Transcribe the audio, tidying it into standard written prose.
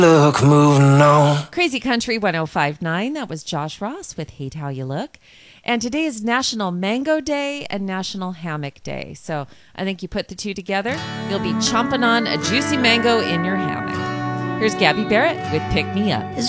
Look, moving on. Crazy Country 1059. That was Josh Ross with Hate How You Look. And today is National Mango Day and National Hammock Day. So I think you put the two together, you'll be chomping on a juicy mango in your hammock. Here's Gabby Barrett with Pick Me Up. His